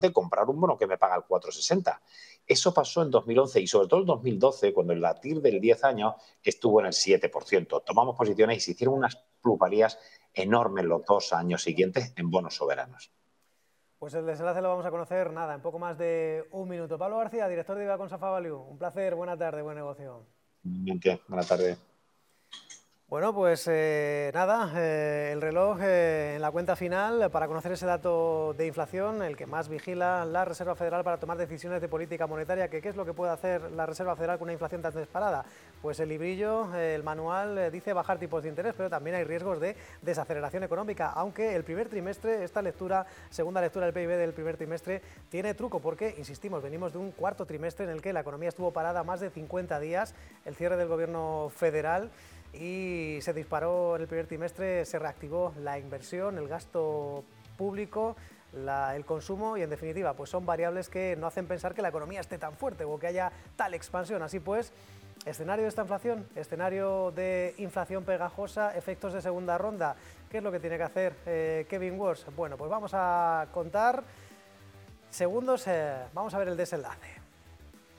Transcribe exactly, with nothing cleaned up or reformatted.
comprar un bono que me paga el cuatro coma sesenta. Eso pasó en dos mil once y sobre todo en dos mil doce, cuando el latir del diez años estuvo en el siete por ciento. Tomamos posiciones y se hicieron unas plusvalías enormes los dos años siguientes en bonos soberanos. Pues el desenlace lo vamos a conocer, nada, en poco más de un minuto. Pablo García, director de IVA con Safa Value. Un placer, buena tarde, buen negocio. Bien, buena tarde. Bueno, pues eh, nada, eh, el reloj eh, en la cuenta final para conocer ese dato de inflación, el que más vigila la Reserva Federal para tomar decisiones de política monetaria. Que, ¿Qué es lo que puede hacer la Reserva Federal con una inflación tan disparada? Pues el librillo, eh, el manual, eh, dice bajar tipos de interés, pero también hay riesgos de desaceleración económica, aunque el primer trimestre, esta lectura, segunda lectura del P I B del primer trimestre, tiene truco, porque, insistimos, venimos de un cuarto trimestre en el que la economía estuvo parada más de cincuenta días, el cierre del gobierno federal, y se disparó en el primer trimestre, se reactivó la inversión, el gasto público, la, el consumo y, en definitiva, pues son variables que no hacen pensar que la economía esté tan fuerte o que haya tal expansión. Así pues, escenario de esta inflación, escenario de inflación pegajosa, efectos de segunda ronda. ¿Qué es lo que tiene que hacer eh, Kevin Warsh? Bueno, pues vamos a contar segundos, eh, vamos a ver el desenlace.